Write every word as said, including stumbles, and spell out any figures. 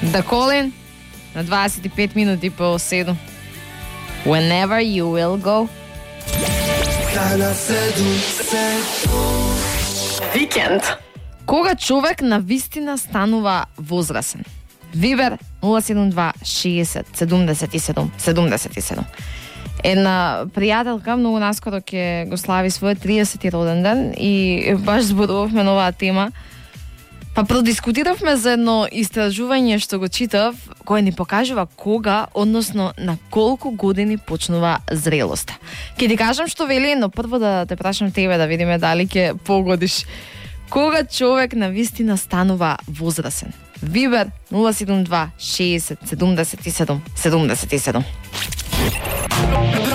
Да Колин на дваесет и пет минути по седум. Whenever you will go. Викенд. Кога човек на вистина станува возрасен? Вибер нула седум два шесет седумдесет и седум седумдесет и седум. Една пријателка многу наскоро ќе го слави својот триесети роден ден и баш зборувавме на оваа тема. Па продискутиравме за едно истражување што го читав, кое ни покажува кога, односно на колку години почнува зрелоста. Ќе ти кажам што вели, но прво да те прашам тебе да видиме дали ќе погодиш. Кога човек на вистина станува возрасен? Вибер нула седум два шесет седумдесет и седум седумдесет и седум.